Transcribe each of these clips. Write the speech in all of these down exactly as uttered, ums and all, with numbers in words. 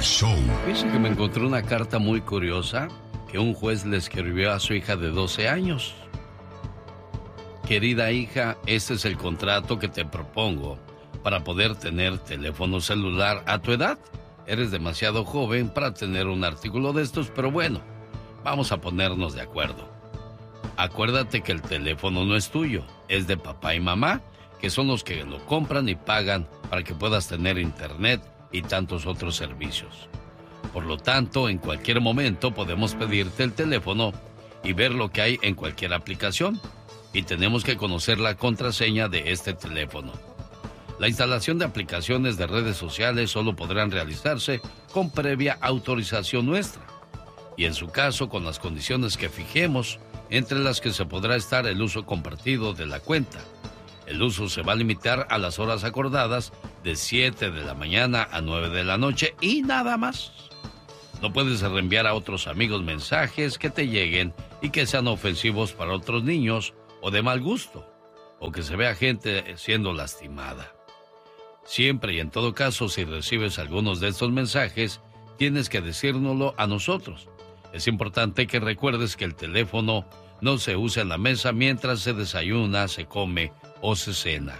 show. Dice que me encontré una carta muy curiosa que un juez le escribió a su hija de doce años. Querida hija, este es el contrato que te propongo para poder tener teléfono celular a tu edad. Eres demasiado joven para tener un artículo de estos, pero bueno, vamos a ponernos de acuerdo. Acuérdate que el teléfono no es tuyo, es de papá y mamá, que son los que lo compran y pagan para que puedas tener internet y tantos otros servicios. Por lo tanto, en cualquier momento podemos pedirte el teléfono y ver lo que hay en cualquier aplicación. Y tenemos que conocer la contraseña de este teléfono. La instalación de aplicaciones de redes sociales solo podrán realizarse con previa autorización nuestra. Y en su caso, con las condiciones que fijemos, entre las que se podrá estar el uso compartido de la cuenta. El uso se va a limitar a las horas acordadas de siete de la mañana a nueve de la noche y nada más. No puedes reenviar a otros amigos mensajes que te lleguen y que sean ofensivos para otros niños o de mal gusto, o que se vea gente siendo lastimada. Siempre y en todo caso, si recibes algunos de estos mensajes, tienes que decírnoslo a nosotros. Es importante que recuerdes que el teléfono no se usa en la mesa mientras se desayuna, se come o se cena.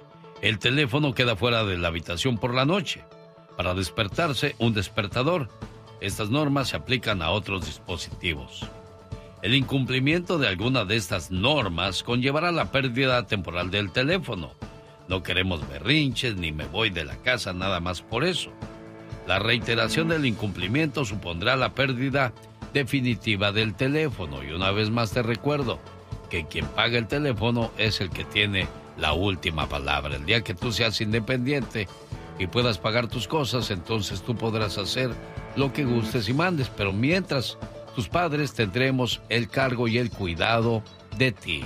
El teléfono queda fuera de la habitación por la noche. Para despertarse, un despertador. Estas normas se aplican a otros dispositivos. El incumplimiento de alguna de estas normas conllevará la pérdida temporal del teléfono. No queremos berrinches ni me voy de la casa nada más por eso. La reiteración del incumplimiento supondrá la pérdida definitiva del teléfono. Y una vez más te recuerdo que quien paga el teléfono es el que tiene la última palabra. El día que tú seas independiente y puedas pagar tus cosas, entonces tú podrás hacer lo que gustes y mandes. Pero mientras, tus padres tendremos el cargo y el cuidado de ti.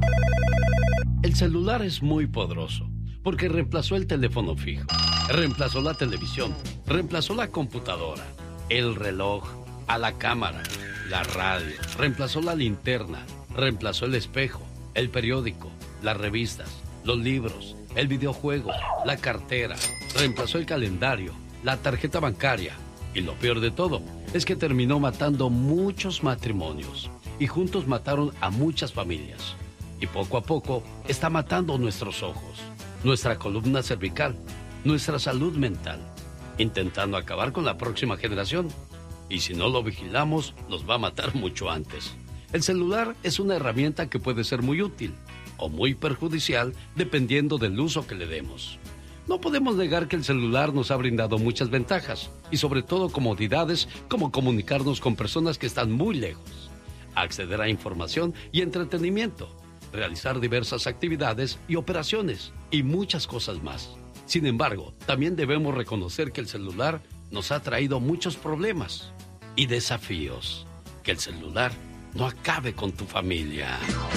El celular es muy poderoso porque reemplazó el teléfono fijo, reemplazó la televisión, reemplazó la computadora, el reloj, a la cámara, la radio, reemplazó la linterna, reemplazó el espejo, el periódico, las revistas, los libros, el videojuego, la cartera, reemplazó el calendario, la tarjeta bancaria. Y lo peor de todo es que terminó matando muchos matrimonios y juntos mataron a muchas familias. Y poco a poco está matando nuestros ojos, nuestra columna cervical, nuestra salud mental, intentando acabar con la próxima generación. Y si no lo vigilamos, nos va a matar mucho antes. El celular es una herramienta que puede ser muy útil o muy perjudicial dependiendo del uso que le demos. No podemos negar que el celular nos ha brindado muchas ventajas y sobre todo comodidades como comunicarnos con personas que están muy lejos, acceder a información y entretenimiento, realizar diversas actividades y operaciones y muchas cosas más. Sin embargo, también debemos reconocer que el celular nos ha traído muchos problemas y desafíos. Que el celular no acabe con tu familia.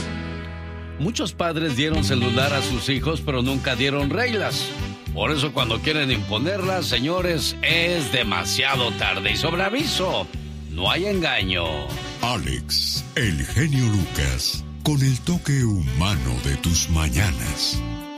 Muchos padres dieron celular a sus hijos, pero nunca dieron reglas. Por eso cuando quieren imponerlas, señores, es demasiado tarde. Y sobre aviso, no hay engaño. Alex, el genio Lucas, con el toque humano de tus mañanas.